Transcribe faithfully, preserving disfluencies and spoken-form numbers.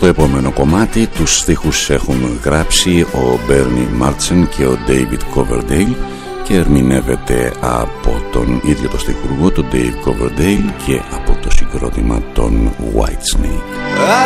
Στο επόμενο κομμάτι τους στίχους έχουν γράψει ο Bernie Marsden και ο David Coverdale και ερμηνεύεται από τον ίδιο το στιχουργό, τον Dave Coverdale, και από το συγκρότημα των Whitesnake.